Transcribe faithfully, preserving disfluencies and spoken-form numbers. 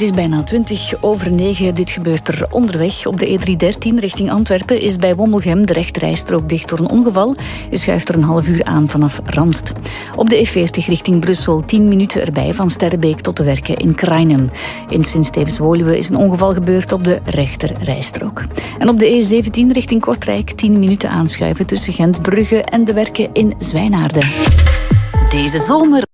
is bijna twintig over negen. Dit gebeurt er onderweg. Op de E driehonderddertien richting Antwerpen is bij Wommelgem de rechterrijstrook dicht door een ongeval. Je schuift er een half uur aan vanaf Ranst. Op de E veertig richting Brussel tien minuten erbij van Sterrebeek tot de Werken in Krainen. In Sint-Stevens-Woluwe is een ongeval gebeurd op de rechterrijstrook. En op de E zeventien richting Kortrijk tien minuten aanschuiven tussen Gent-Brugge en de Werken in Zwijnaarden. Deze zomer